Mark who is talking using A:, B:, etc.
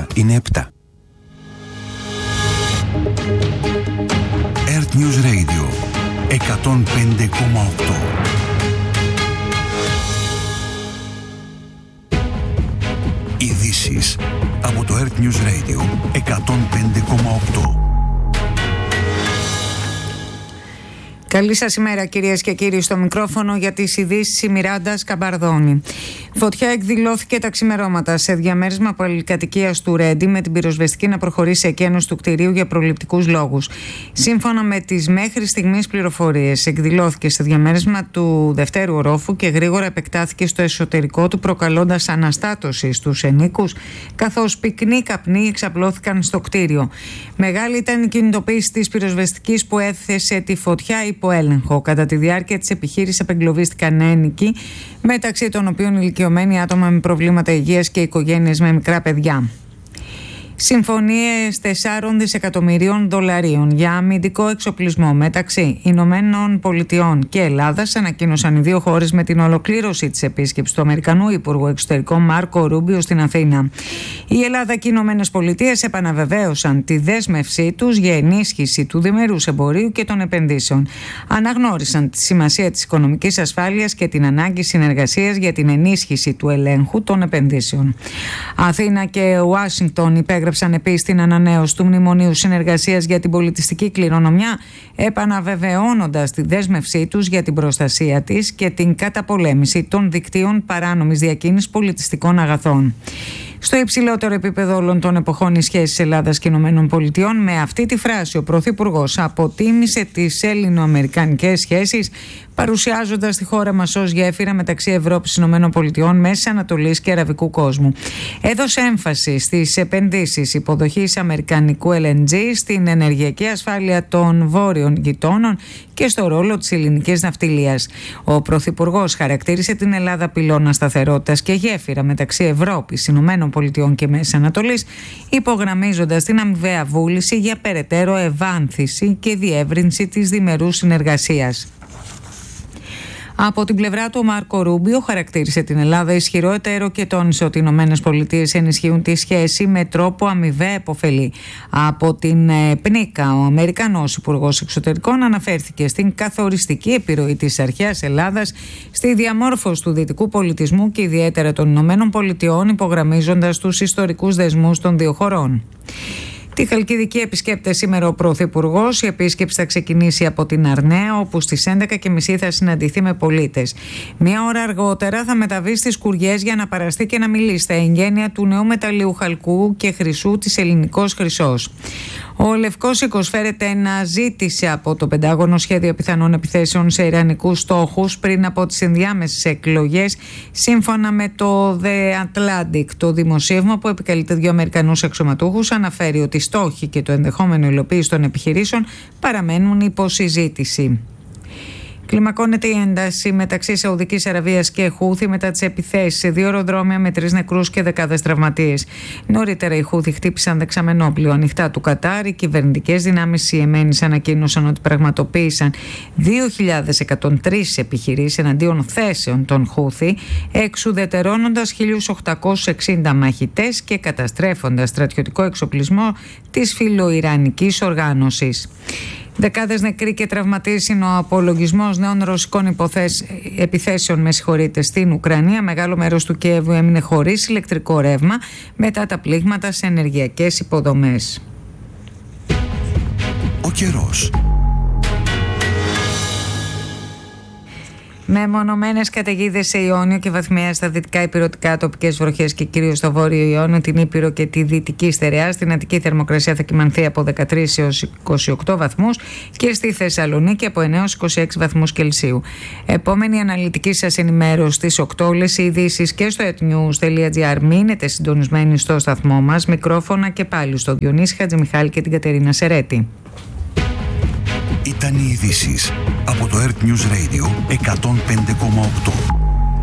A: ώρα είναι 7. Earth News Radio 105,8. Ειδήσεις από το Earth News Radio 105,8.
B: Καλή σας ημέρα κυρίες και κύριοι, στο μικρόφωνο για τις ειδήσεις η Μιράντα Σκαμπαρδόνη. Φωτιά εκδηλώθηκε τα ξημερώματα σε διαμέρισμα πολυκατοικίας του Ρέντι με την πυροσβεστική να προχωρήσει σε εκένωση του κτηρίου για προληπτικούς λόγους. Σύμφωνα με τις μέχρι στιγμής πληροφορίες, εκδηλώθηκε σε διαμέρισμα του δευτέρου ορόφου και γρήγορα επεκτάθηκε στο εσωτερικό του, προκαλώντας αναστάτωση στους ενίκους, καθώς πυκνοί καπνοί εξαπλώθηκαν στο κτίριο. Μεγάλη ήταν η κινητοποίηση της πυροσβεστικής που έθεσε τη φωτιά υπό έλεγχο. Κατά τη διάρκεια της επιχείρησης απεγκλωβίστηκαν ένοικοι, μεταξύ των οποίων ηλικιωμένοι, άτομα με προβλήματα υγείας και οικογένειες με μικρά παιδιά. Συμφωνίες 4 δισεκατομμυρίων δολαρίων για αμυντικό εξοπλισμό μεταξύ Ηνωμένων Πολιτειών και Ελλάδας ανακοίνωσαν οι δύο χώρες με την ολοκλήρωση της επίσκεψης του Αμερικανού Υπουργού Εξωτερικών Μάρκο Ρούμπιο στην Αθήνα. Η Ελλάδα και οι Ηνωμένες Πολιτείες επαναβεβαίωσαν τη δέσμευσή τους για ενίσχυση του διμερούς εμπορίου και των επενδύσεων. Αναγνώρισαν τη σημασία της οικονομικής ασφάλειας και την ανάγκη συνεργασίας για την ενίσχυση του ελέγχου των επενδύσεων. Αθήνα και Ουάσιγκτον έγραψαν επίσης την ανανέωση του Μνημονίου Συνεργασίας για την Πολιτιστική Κληρονομιά, επαναβεβαιώνοντας τη δέσμευσή τους για την προστασία της και την καταπολέμηση των δικτύων παράνομης διακίνησης πολιτιστικών αγαθών. Στο υψηλότερο επίπεδο όλων των εποχών, οι σχέσεις Ελλάδας και Ηνωμένων Πολιτειών. Με αυτή τη φράση, ο Πρωθυπουργός αποτίμησε τις ελληνο-αμερικανικές σχέσεις, παρουσιάζοντας τη χώρα μας ως γέφυρα μεταξύ Ευρώπης, Ηνωμένων Πολιτειών, Μέσης Ανατολής και Αραβικού κόσμου. Έδωσε έμφαση στις επενδύσεις υποδοχής αμερικανικού LNG, στην ενεργειακή ασφάλεια των βόρειων γειτόνων και στο ρόλο της ελληνικής ναυτιλίας. Ο Πρωθυπουργός χαρακτήρισε την Ελλάδα πυλώνα σταθερότητας και γέφυρα μεταξύ Ευρώπης, Ηνωμένων Πολιτειών και Μέσης Ανατολής, υπογραμμίζοντας την αμοιβαία βούληση για περαιτέρω ευάνθηση και διεύρυνση της διμερούς συνεργασίας. Από την πλευρά του, ο Μάρκο Ρούμπιο χαρακτήρισε την Ελλάδα ισχυρό εταίρο και τόνισε ότι οι Ηνωμένες Πολιτείες ενισχύουν τη σχέση με τρόπο αμοιβαία επωφελή. Από την ΠΝΙΚΑ, ο Αμερικανός Υπουργός Εξωτερικών αναφέρθηκε στην καθοριστική επιρροή της αρχαίας Ελλάδας στη διαμόρφωση του δυτικού πολιτισμού και ιδιαίτερα των Ηνωμένων Πολιτειών, υπογραμμίζοντας τους ιστορικούς δεσμούς των δύο χωρών. Τη Χαλκιδική επισκέπτεται σήμερα ο Πρωθυπουργός. Η επίσκεψη θα ξεκινήσει από την Αρναία, όπου στις 11.30 θα συναντηθεί με πολίτες. Μία ώρα αργότερα θα μεταβεί στις Κουριές για να παραστεί και να μιλήσει στα εγγένεια του νέου μεταλλίου χαλκού και χρυσού της Ελληνικός Χρυσός. Ο Λευκός Οίκος φέρεται να ζήτησε από το Πεντάγωνο σχέδιο πιθανών επιθέσεων σε ιρανικούς στόχους πριν από τις ενδιάμεσες εκλογές, σύμφωνα με το The Atlantic. Το δημοσίευμα, που επικαλείται δύο Αμερικανούς αξιωματούχους, αναφέρει ότι οι στόχοι και το ενδεχόμενο υλοποίηση των επιχειρήσεων παραμένουν υπό συζήτηση. Κλιμακώνεται η ένταση μεταξύ Σαουδικής Αραβίας και Χούθη μετά τις επιθέσεις σε δύο αεροδρόμια με 3 νεκρούς και δεκάδες τραυματίες. Νωρίτερα οι Χούθη χτύπησαν δεξαμενόπλοιο ανοιχτά του Κατάρ. Οι κυβερνητικές δυνάμεις Ιεμένης ανακοίνωσαν ότι πραγματοποίησαν 2.103 επιχειρήσεις εναντίον θέσεων των Χούθη, εξουδετερώνοντας 1.860 μαχητές και καταστρέφοντας στρατιωτικό εξοπλισμό της φιλοϊρανικής οργάνωσης. Δεκάδες νεκροί και τραυματίες είναι ο απολογισμός νέων ρωσικών επιθέσεων στην Ουκρανία. Μεγάλο μέρος του Κιέβου έμεινε χωρίς ηλεκτρικό ρεύμα μετά τα πλήγματα σε ενεργειακές υποδομές.
A: Ο καιρός.
B: Με μονομένες καταιγίδες σε Ιόνιο και βαθμιαία στα δυτικά ηπειρωτικά, τοπικές βροχές και κυρίως στο βόρειο Ιόνιο, την Ήπειρο και τη Δυτική Στερεά. Στην Αττική θερμοκρασία θα κυμανθεί από 13 έως 28 βαθμούς και στη Θεσσαλονίκη από 9 έως 26 βαθμούς Κελσίου. Επόμενη αναλυτική σας ενημέρωση στις 8. Όλες οι ειδήσεις και στο etnews.gr. Μείνετε συντονισμένοι στο σταθμό μας. Μικρόφωνα και πάλι στο Διονύση Χατζημιχάλη και την Κατερίνα Σερέτη.
A: Ήταν οι ειδήσεις από το Earth News Radio 105,8.